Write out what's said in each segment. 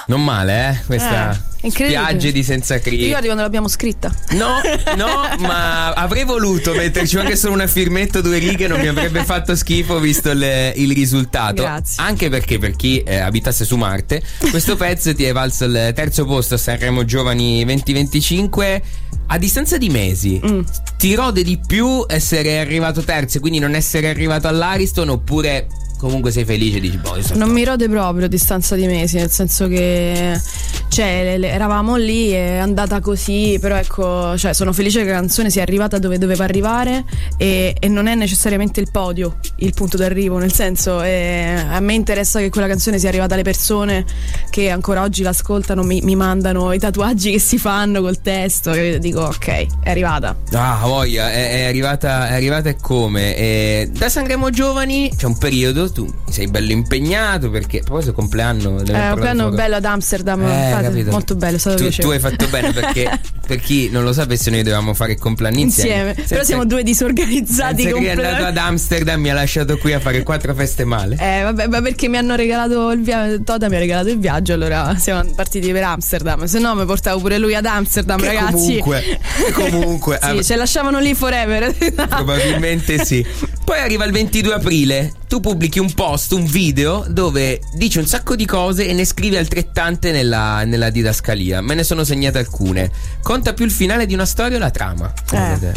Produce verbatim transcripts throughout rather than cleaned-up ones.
Non male, eh? Questa Eh, spiagge di senza Ti cri. ricordi quando l'abbiamo scritta? No, no, ma avrei voluto metterci anche solo una firmetta, due righe, non mi avrebbe fatto schifo visto il, il risultato. Grazie. Anche perché per chi eh, abitasse su Marte, questo pezzo ti è valso il terzo posto a Sanremo Giovani venti venticinque a distanza di mesi. Mm. Ti rode di più essere arrivato terzo e quindi non essere arrivato all'Ariston, oppure comunque sei felice e dici boh, io so Non mi rode proprio a distanza di mesi, nel senso che cioè le- le- eravamo lì, è andata così, però ecco, cioè sono felice che la canzone sia arrivata dove doveva arrivare e, e non è necessariamente il podio il punto d'arrivo, nel senso eh, a me interessa che quella canzone sia arrivata alle persone che ancora oggi l'ascoltano, mi, mi mandano i tatuaggi che si fanno col testo, che io dico ok, è arrivata. Ah, voglia, è, è arrivata, è arrivata e come? E da Sanremo Giovani c'è un periodo, tu sei bello impegnato perché poi questo compleanno È un piano bello ad Amsterdam, Eh, infatti, capito. molto bello, è stato tu, piacevole. tu hai fatto bene perché per chi non lo sapesse noi dovevamo fare il compleanno insieme, insieme, però siamo due disorganizzati senza che è andato completamente. ad Amsterdam, mi ha lasciato qui a fare quattro feste male. Eh vabbè, ma perché mi hanno regalato il viaggio, Toda mi ha regalato il viaggio, allora siamo partiti per Amsterdam, se no mi portavo pure lui ad Amsterdam, Che ragazzi. comunque, che comunque Sì, ah, ce lasciavano lì forever. probabilmente sì. Poi arriva il ventidue aprile, tu pubblichi un post, un video dove dici un sacco di cose e ne scrivi altrettante nella, nella didascalia. Me ne sono segnate alcune. Conta più il finale di una storia o la trama? Secondo te?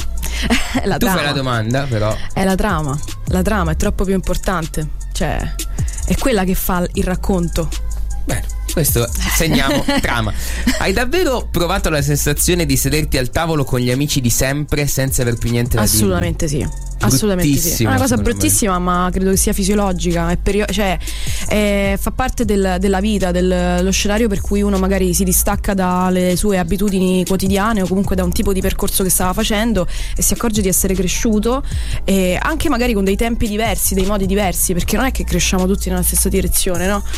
È la Tu trama. fai la domanda, però. È la trama, la trama è troppo più importante, cioè è quella che fa il racconto. Bene, questo segniamo trama. Hai davvero provato la sensazione di sederti al tavolo con gli amici di sempre senza aver più niente da dire? Assolutamente sì. Assolutamente sì. È una cosa secondo me. bruttissima, ma credo che sia fisiologica. È perio- cioè, è- fa parte del- della vita, dello scenario per cui uno magari si distacca dalle sue abitudini quotidiane o comunque da un tipo di percorso che stava facendo e si accorge di essere cresciuto, e anche magari con dei tempi diversi, dei modi diversi, perché non è che cresciamo tutti nella stessa direzione, no?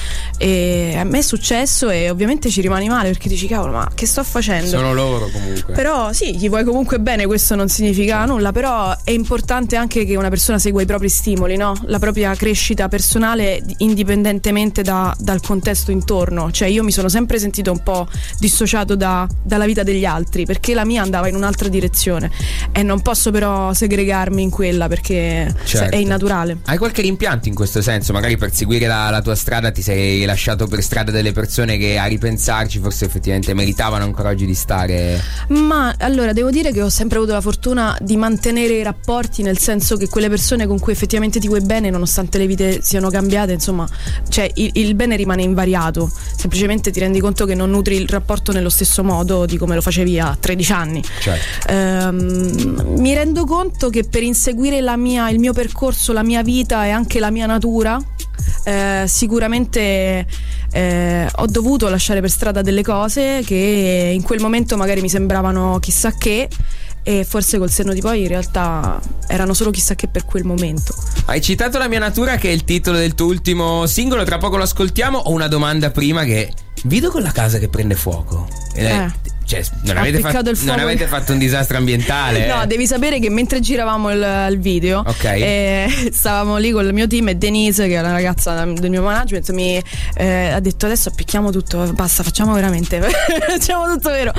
E a me è successo e ovviamente ci rimani male perché dici cavolo, ma che sto facendo? Sono loro comunque. Però sì, gli vuoi comunque bene, questo non significa nulla, però è importante anche che una persona segua i propri stimoli, no? La propria crescita personale indipendentemente da, dal contesto intorno. Cioè io mi sono sempre sentito un po' dissociato da, dalla vita degli altri perché la mia andava in un'altra direzione e non posso però segregarmi in quella perché Certo. è innaturale. Hai qualche rimpianto in questo senso? Magari per seguire la, la tua strada ti sei lasciato per strada delle persone che a ripensarci forse effettivamente meritavano ancora oggi di stare. Ma allora devo dire che ho sempre avuto la fortuna di mantenere i rapporti, nel senso che quelle persone con cui effettivamente ti vuoi bene, nonostante le vite siano cambiate, insomma, cioè il, il bene rimane invariato, semplicemente ti rendi conto che non nutri il rapporto nello stesso modo di come lo facevi a tredici anni. Certo. Ehm, mi rendo conto che per inseguire la mia, il mio percorso, la mia vita e anche la mia natura, eh, sicuramente eh, ho dovuto lasciare per strada delle cose che in quel momento magari mi sembravano chissà che, e forse col senno di poi in realtà erano solo chissà che per quel momento. Hai citato La mia natura, che è il titolo del tuo ultimo singolo, tra poco lo ascoltiamo. Ho una domanda prima, che vedo con la casa che prende fuoco. Eh. Eh. Cioè, non Ha avete, appiccato fatto, il fuoco. non avete fatto un disastro ambientale? No, eh? devi sapere che mentre giravamo il, il video, Ok. eh, stavamo lì con il mio team e Denise, che è una ragazza del mio management, mi eh, ha detto adesso appicchiamo tutto, basta, facciamo veramente, facciamo tutto vero.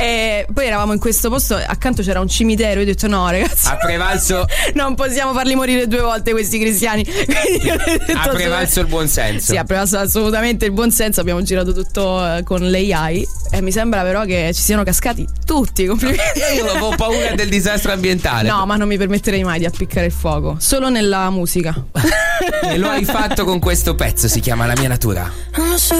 E poi eravamo in questo posto, accanto c'era un cimitero, io ho detto no ragazzi, Ha prevalso, non possiamo farli morire due volte questi cristiani. Quindi io ho detto, ha prevalso il buon senso. Sì, ha prevalso assolutamente il buon senso, abbiamo girato tutto eh, con l'A I e mi sembra però che ci siano cascati tutti, complimenti. Io avevo paura del disastro ambientale. No, ma non mi permetterei mai di appiccare il fuoco, solo nella musica. E lo hai fatto con questo pezzo, si chiama La mia natura. Non lo so